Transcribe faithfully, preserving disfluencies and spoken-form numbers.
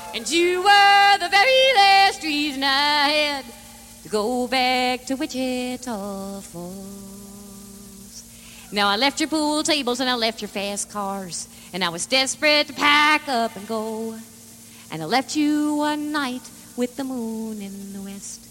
And you were the very last reason I had to go back to Wichita Falls. Now I left your pool tables and I left your fast cars, and I was desperate to pack up and go. And I left you one night with the moon in the west.